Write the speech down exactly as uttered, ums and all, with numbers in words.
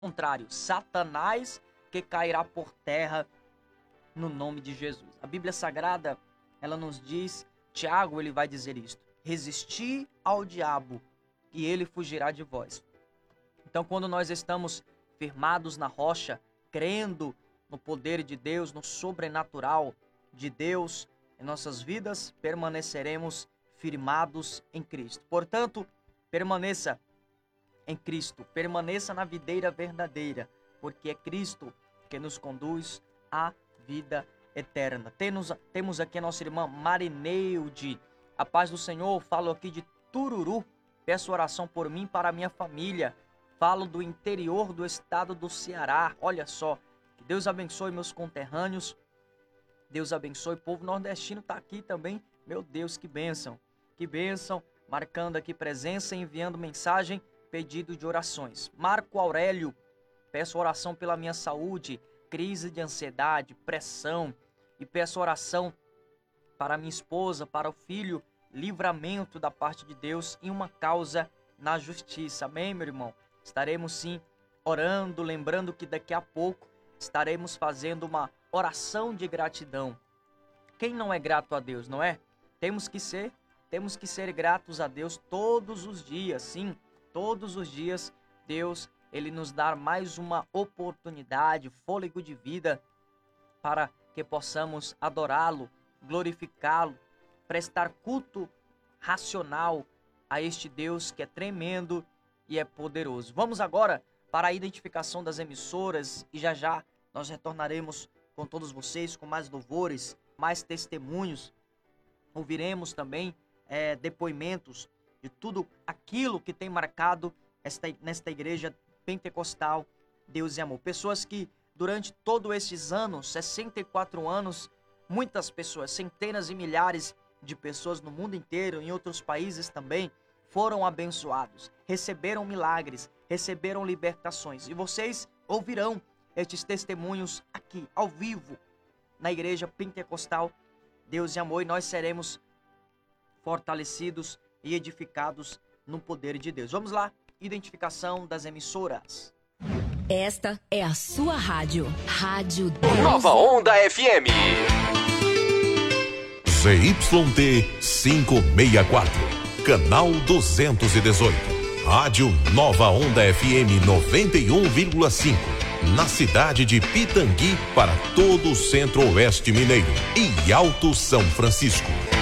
contrário, Satanás que cairá por terra no nome de Jesus. A Bíblia Sagrada, ela nos diz, Tiago, ele vai dizer isto: resisti ao diabo e ele fugirá de vós. Então, quando nós estamos firmados na rocha, crendo no poder de Deus, no sobrenatural de Deus em nossas vidas, permaneceremos firmados em Cristo. Portanto, permaneça em Cristo, permaneça na videira verdadeira, porque é Cristo que nos conduz à vida eterna. Temos, temos aqui a nossa irmã Marineide. A paz do Senhor, falo aqui de Tururu, peço oração por mim e para a minha família. Falo do interior do estado do Ceará. Olha só, que Deus abençoe meus conterrâneos, Deus abençoe o povo nordestino, está aqui também. Meu Deus, que bênção, que bênção, marcando aqui presença, enviando mensagem, pedido de orações. Marco Aurélio, peço oração pela minha saúde, crise de ansiedade, pressão, e peço oração para minha esposa, para o filho, livramento da parte de Deus em uma causa na justiça. Amém, meu irmão? Estaremos sim orando, lembrando que daqui a pouco estaremos fazendo uma oração de gratidão. Quem não é grato a Deus, não é? Temos que ser, temos que ser gratos a Deus todos os dias, sim, todos os dias. Deus, ele nos dá mais uma oportunidade, fôlego de vida, para que possamos adorá-lo, glorificá-lo, prestar culto racional a este Deus que é tremendo e é poderoso. Vamos agora para a identificação das emissoras e já já nós retornaremos com todos vocês com mais louvores, mais testemunhos. Ouviremos também é, depoimentos de tudo aquilo que tem marcado esta, nesta igreja pentecostal Deus e Amor. Pessoas que durante todos estes anos, sessenta e quatro anos, muitas pessoas, centenas e milhares de pessoas no mundo inteiro, em outros países também, foram abençoados, receberam milagres, receberam libertações. E vocês ouvirão estes testemunhos aqui, ao vivo, na igreja pentecostal Deus e Amor, e nós seremos fortalecidos e edificados no poder de Deus. Vamos lá, identificação das emissoras. Esta é a sua rádio, Rádio Deus. Nova Onda F M. Z Y T quinhentos e sessenta e quatro, canal duzentos e dezoito. Rádio Nova Onda F M noventa e um vírgula cinco. Na cidade de Pitangui, para todo o centro-oeste mineiro e Alto São Francisco.